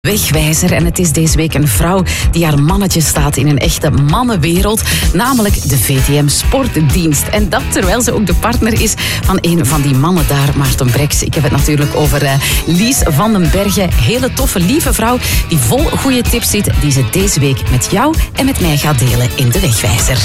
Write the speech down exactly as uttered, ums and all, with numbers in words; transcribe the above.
Wegwijzer. En het is deze week een vrouw die haar mannetje staat in een echte mannenwereld, namelijk de V T M Sportdienst. En dat terwijl ze ook de partner is van een van die mannen daar, Maarten Breks. Ik heb het natuurlijk over uh, Lies van den Bergen. Hele toffe, lieve vrouw die vol goede tips zit, die ze deze week met jou en met mij gaat delen in de Wegwijzer.